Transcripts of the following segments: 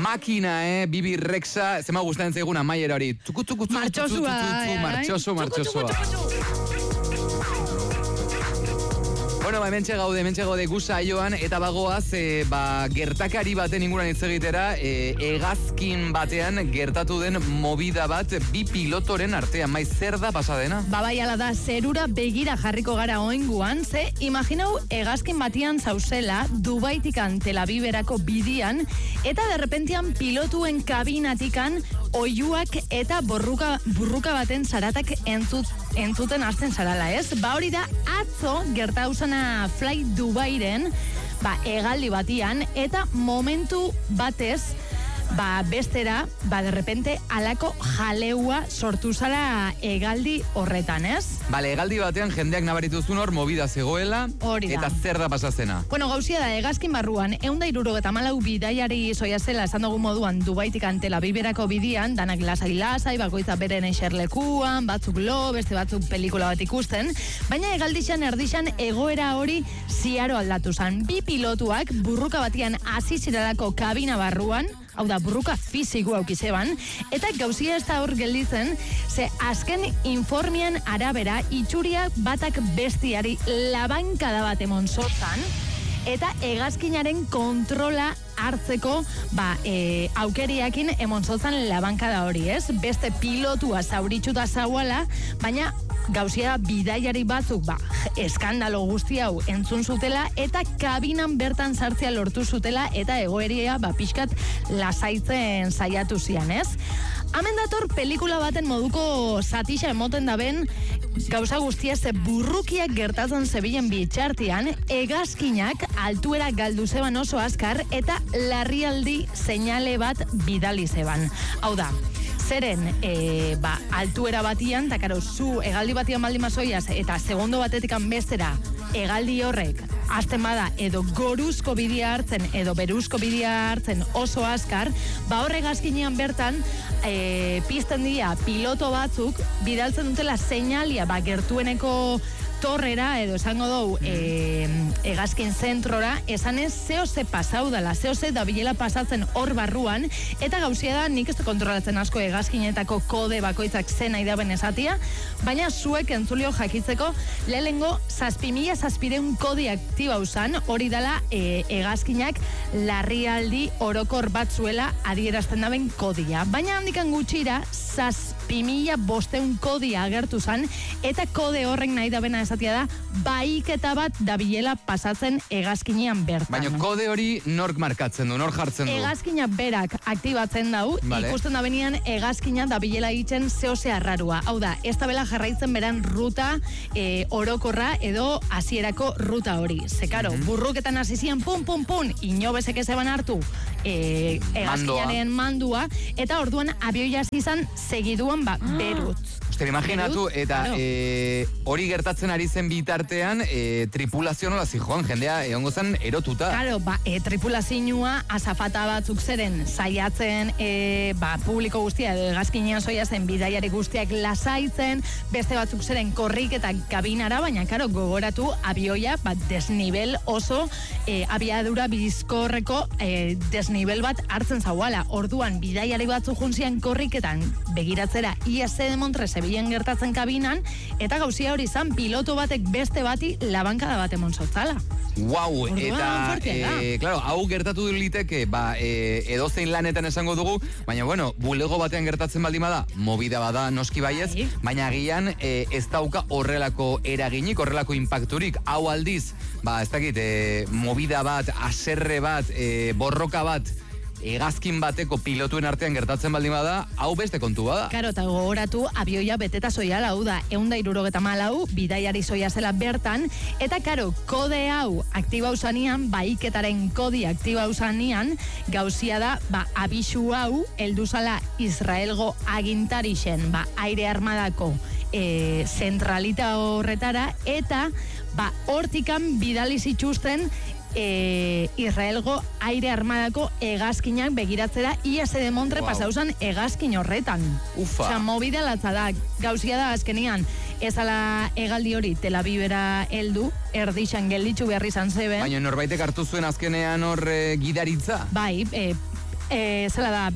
Makina, Bibi Rexa, zema gustatzen zaiguna maiera hori. Martxosua. Bueno, hementxe gaude gusaioan, eta bagoaz, gertakari baten inguruan hitz egitera, hegazkin batean gertatu den movida bat bi pilotoren artean, maiz zer da pasadena? Bai, ala da, zerura begira jarriko gara oinguan, ze imaginau hegazkin batian zauzela, Dubaitikan Tel Aviverako bidian, eta derrepentian pilotuen kabinatikan oiuak eta burruka baten zaratak entzuten hasten zarala, ez? Hori da, atzo gertauzena Fly Dubairen, hegaldi batian, eta momentu batez, bestera, derrepente, alako jaleua sortu zara hegaldi horretan, ez? Hegaldi batean jendeak nabarituzun hor movida zegoela, eta zer da pasazena? Bueno, gauzia da, hegazkin barruan, 174 bidaiari zoia zela, esan dugu moduan, Dubaitikan Tel Aviverako bidian, danak lasai, bakoitza beren eserlekuan, batzuk beste batzuk pelikula bat ikusten, baina hegaldixan erdixan egoera hori ziaro aldatu zan. Bi pilotuak burruka batian hasi zirelako kabina barruan, hau da, burruka fiziko aukizeban, eta gauzia ez da hor gelditzen, ze azken informian arabera, itxuria batak bestiari labankada bat emon zotzan, eta hegazkinaren kontrola hartzeko aukeriakin emon zotzan labankada hori, ez? Beste pilotua zauritxuta zauala, baina gauzia bidaiari batzuk, eskandalo guzti hau entzun zutela, eta kabinan bertan sartzea lortu zutela, eta egoeria pixkat lasaitzen saiatu zian, ez? Hemen dator pelikula baten moduko zatisa emoten daben, gauza guztia ze burrukiak gertatzen zebilen bitxartian, hegazkinak altuera galdu zeban oso azkar, eta larrialdi seinale bat bidali zeban. Hau da, zeren altuera batian, eta karo, zu hegaldi batian baldin mazoiaz, eta segundo batetikan bestera, hegaldi horrek, azten bada, edo goruzko bidea hartzen, edo beruzko bidea hartzen oso azkar, horre hegazkinean bertan, pizten dira piloto batzuk, bidaltzen dutela seinalia, gertueneko torrera, edo esango dugu, hegazkin zentrora, esanez zehose pasau dela, zehose dabilela pasatzen hor barruan, eta gauzia da, nik ez kontrolatzen asko hegazkinetako kode bakoitzak zen nahi daben esatia, baina zuek entzulio jakitzeko, lehengo 6.000 kode aktiba usan, hori dela hegazkinak larrialdi orokor bat zuela adierazten daben kodia. Baina handikan gutxira, 6.500 kodia agertu zan, eta kode horrek nahi dabena esatia da, baiketa bat dabilela pasatzen hegazkinean bertan. Baina kode hori nork markatzen du, nork jartzen du? Hegazkina berak aktibatzen dau, ikusten da benian hegazkina dabilela egiten zehose arrarua. Hau da, ez da bela jarraitzen beran ruta orokorra edo hasierako ruta hori. Zekaro, burruketan hasi zian, pum, inobezek ezeban hartu hegazkinaren mandua, eta orduan abioia zizan segiduan berut. Uste, imaginatu, eta hori gertatzen ari zen bitartean, tripulazio nola zijoan, jendea egongo zen erotuta. Claro, tripulazioa azafata batzuk zeren saiatzen publiko guztia, hegazkinean soia zen bidaiari guztiak lasaitzen, beste batzuk zeren korriketa kabinara, baina karo, gogoratu abioia desnivel oso abiadura bizkorreko desnivel bat hartzen zauala. Orduan, bidaiari batzuk juntzian korriketan begiratzera IAC de Montre zebilen gertatzen kabinan, eta gauzia hori zan piloto batek beste bati labankada bat emon zotzala. Wow, eta, claro, hau gertatu liteke, edozein lanetan esango dugu, baina, bueno, bulego batean gertatzen baldin bada, movida bada noski baiez, baina agian ez dauka horrelako eraginik, horrelako impacturik, hau aldiz, ez dakit, movida bat, aserre bat, borroka bat, hegazkin bateko pilotuen artean gertatzen baldin bada, hau beste kontu bada. Karo, eta gogoratu, abioia beteta zoiala, hau da, 174 bidaiari zoia zela bertan, eta karo, kode hau aktiba usanian, baiketaren kodi aktiba usanian, gauzia da, abisu hau, helduzala Israelgo agintarixen, aire armadako zentralita horretara, eta hortikan bidali zituzten Israelgo aire armadako hegazkinak begiratzera IAC de Montre pasauzan hegazkin horretan. Ufa. Osa, movida latza da, gauzia da azkenian, ez ala hegaldi hori Tel Avivera heldu, erdixan gelditzu behar izan zeben. Baina norbaitek hartu zuen azkenean hor gidaritza? Bai, zela da,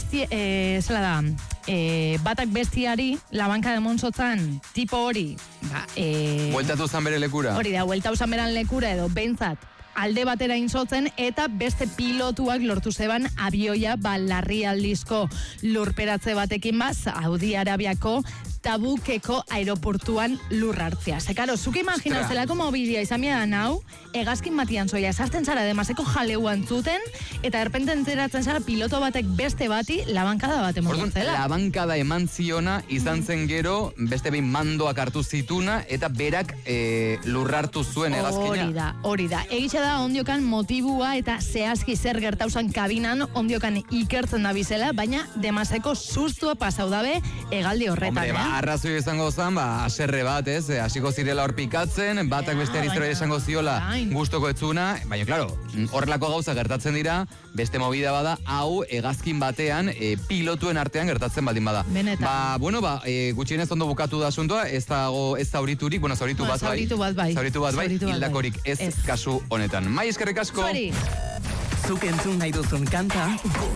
batak bestiari, labanka de Montsotzan, tipo hori, bueltatu zan bere lekura. Hori da, bueltatu zan beran lekura edo, behintzat, alde batera inzotzen, eta beste pilotuak lortu zeban abioia larrialdizko lurperatze batekin Saudi Arabiako Tabukeko aeroportuan lur hartzea. Zekaro, zuk imaginau zelako mobilia izan bidan hau, egazkin batian zoia, esazten zara demaseko jaleuan zuten, eta erpente enteratzen zara piloto batek beste bati labankada bat emoten zela. Labankada eman ziona izan zen gero, beste behin mandoak hartu zituna, eta berak lur hartu zuen egazkina. Hori da. Egitxe da ondiokan motibua eta zehazki zer gertauzan kabinan ondiokan ikertzen da bizela, baina demaseko sustua pasau dabe egaldi horretan, arrazoi izango zan, aserre bat, hasiko zirela hor pikatzen, batak besteari zerbait esango ziola gustoko etzuna, baina, klaro, horrelako gauza gertatzen dira, beste movida bada, hau hegazkin batean, pilotuen artean gertatzen baldin bada. Benetan. Gutxienez ondo bukatu da asuntoa, ez zauriturik, zauritu bat bai, hildakorik ez kasu honetan. Mai, eskerrik asko. Zuk entzun nahi duzun kanta,